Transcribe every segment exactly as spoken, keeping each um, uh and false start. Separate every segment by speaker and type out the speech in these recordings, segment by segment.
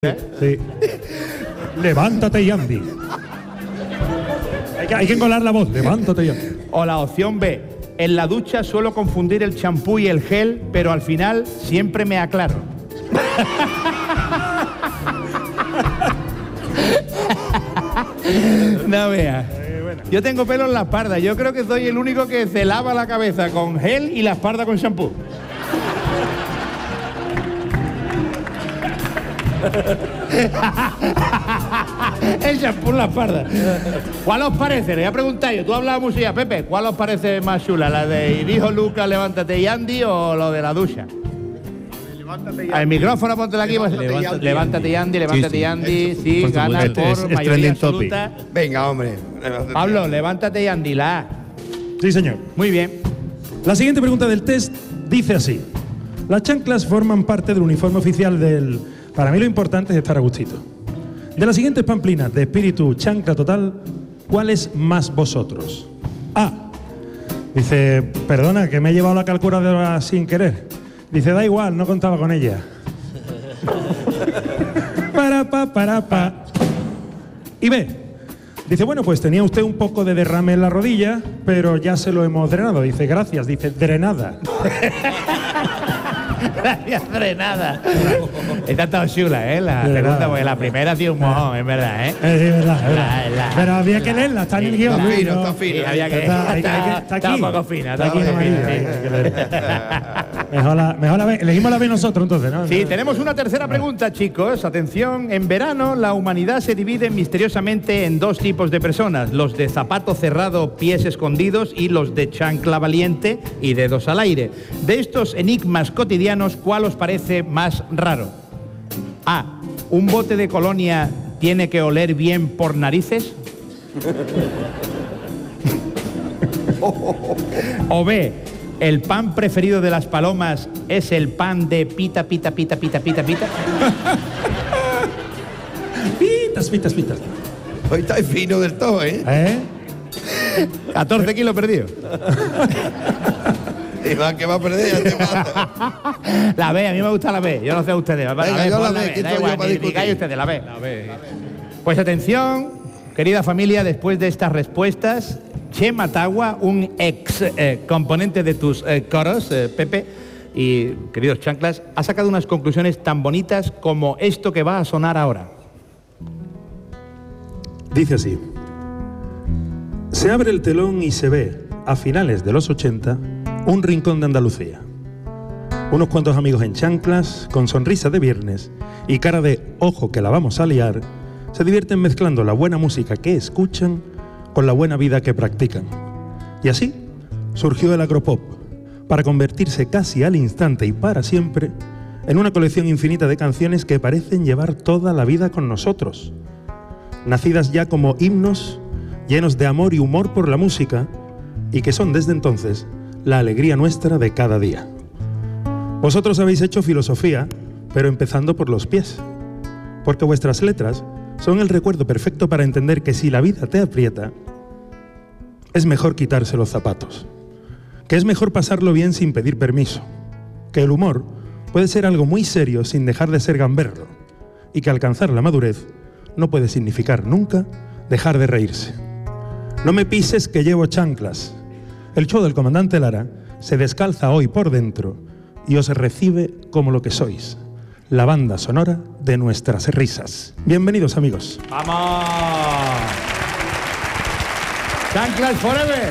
Speaker 1: ¿Eh? Sí. Levántate, Yandy. Hay que, hay que engolar la voz. Levántate, Yandy.
Speaker 2: O la opción B. En la ducha suelo confundir el champú y el gel, pero al final siempre me aclaro. No veas. Yo tengo pelo en la espalda. Yo creo que soy el único que se lava la cabeza con gel y la espalda con champú. El champú en la espalda. ¿Cuál os parece? Le voy a preguntar yo. Tú hablabas música, Pepe. ¿Cuál os parece más chula? ¿La de dijo Lucas, levántate, Yandy, o lo de la ducha? Levántate, Yandy. Al micrófono, póntela aquí. Pues, levántate, levántate, Yandy, levántate, Yandy. Sí, sí. Sí, gana por es, es mayoría absoluta.
Speaker 3: Venga, hombre.
Speaker 2: Pablo, levántate, Yandy, la A.
Speaker 1: Sí, señor.
Speaker 2: Muy bien.
Speaker 1: La siguiente pregunta del test dice así. Las chanclas forman parte del uniforme oficial del... Para mí lo importante es estar a gustito. De las siguientes pamplinas de espíritu chancla total, ¿cuál es más vosotros? A. Dice, perdona, que me he llevado la calculadora sin querer. Dice, da igual, no contaba con ella. Para, pa, para, pa. Y B. Dice, bueno, pues tenía usted un poco de derrame en la rodilla, pero ya se lo hemos drenado. Dice, gracias. Dice, drenada.
Speaker 2: Gracias, drenada. Esta está chula, ¿eh? La segunda, porque la primera ha sido un mojón, es verdad, ¿eh?
Speaker 1: Es verdad, es verdad. La, la, Pero había que leerla, está en el guión.
Speaker 3: Está fino, está fino.
Speaker 2: Sí, había que,
Speaker 1: está, hay,
Speaker 2: está,
Speaker 1: hay que, está aquí.
Speaker 2: Está un poco fina, está, está un poco fina. Sí.
Speaker 1: Mejor la, mejor la ve, elegimos la B nosotros, entonces, ¿no?
Speaker 2: Sí, tenemos una tercera pregunta, chicos. Atención, en verano la humanidad se divide misteriosamente en dos tipos de personas. Los de zapato cerrado, pies escondidos, y los de chancla valiente y dedos al aire. De estos enigmas cotidianos, ¿cuál os parece más raro? A. ¿Un bote de colonia tiene que oler bien por narices? O B. ¿El pan preferido de las palomas es el pan de pita, pita, pita, pita, pita, pita?
Speaker 1: Pitas, pitas, pitas.
Speaker 3: Hoy está fino del todo, ¿eh?
Speaker 1: ¿Eh?
Speaker 2: catorce kilos perdidos.
Speaker 3: Y más que va a perder, ya te mata.
Speaker 2: La B, a mí me gusta la B. Yo no sé ustedes. La
Speaker 3: Venga,
Speaker 2: B,
Speaker 3: yo la
Speaker 2: la
Speaker 3: B,
Speaker 2: B.
Speaker 3: que
Speaker 2: Da
Speaker 3: estoy
Speaker 2: igual,
Speaker 3: yo para
Speaker 2: ni
Speaker 3: discutir.
Speaker 2: digáis ustedes, la B. La B. Pues atención, querida familia, después de estas respuestas, Chema Tagua, un ex eh, componente de tus eh, coros, eh, Pepe, y queridos chanclas, ha sacado unas conclusiones tan bonitas como esto que va a sonar ahora.
Speaker 1: Dice así. Se abre el telón y se ve, a finales de los ochenta, un rincón de Andalucía. Unos cuantos amigos en chanclas, con sonrisa de viernes y cara de ojo que la vamos a liar, se divierten mezclando la buena música que escuchan con la buena vida que practican. Y así surgió el agropop, para convertirse casi al instante y para siempre en una colección infinita de canciones que parecen llevar toda la vida con nosotros. Nacidas ya como himnos, llenos de amor y humor por la música, y que son desde entonces la alegría nuestra de cada día. Vosotros habéis hecho filosofía, pero empezando por los pies, porque vuestras letras son el recuerdo perfecto para entender que si la vida te aprieta, es mejor quitarse los zapatos, que es mejor pasarlo bien sin pedir permiso, que el humor puede ser algo muy serio sin dejar de ser gamberro, y que alcanzar la madurez no puede significar nunca dejar de reírse. No me pises que llevo chanclas. El show del comandante Lara se descalza hoy por dentro y os recibe como lo que sois, la banda sonora de nuestras risas. Bienvenidos, amigos.
Speaker 2: ¡Vamos! ¡Chanclas forever!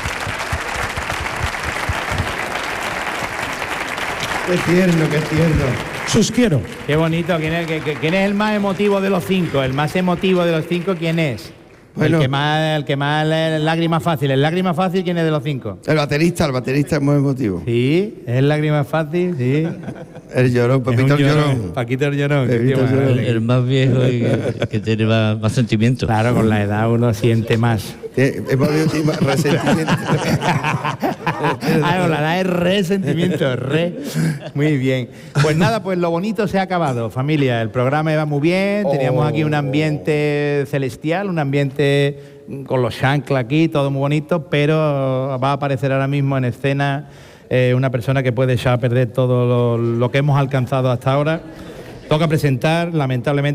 Speaker 3: Qué tierno, qué tierno.
Speaker 1: Sus quiero.
Speaker 2: Qué bonito. ¿Quién es, qué- quién es el más emotivo de los cinco? El más emotivo de los cinco, ¿quién es?
Speaker 3: Bueno.
Speaker 2: El que más, el que más eh, lágrima fácil. ¿El lágrima fácil quién es de los cinco?
Speaker 3: El baterista, el baterista es muy emotivo.
Speaker 2: Sí, es lágrima fácil, sí.
Speaker 3: El llorón,
Speaker 2: Es un
Speaker 3: Pepito el llorón.
Speaker 2: Paquito el llorón.
Speaker 3: Pepito
Speaker 2: qué
Speaker 3: el
Speaker 2: maravilla.
Speaker 3: llorón.
Speaker 4: El, el más viejo y que, que tiene más, más sentimiento.
Speaker 2: Claro, con la edad uno siente más.
Speaker 3: Eh, Hemos habido más resentimiento.
Speaker 2: Ah, con la edad es resentimiento, re. Muy bien. Pues nada, pues lo bonito se ha acabado, familia. El programa iba muy bien, teníamos aquí un ambiente celestial, un ambiente con los chanclas aquí, todo muy bonito, pero va a aparecer ahora mismo en escena eh, una persona que puede echar a perder todo lo, lo que hemos alcanzado hasta ahora. Toca presentar, lamentablemente,